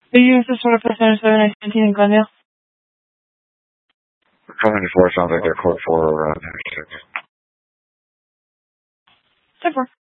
The use is sort of percentage 719 in Glendale. Coming to 4 sounds like they're code 4 6. Super.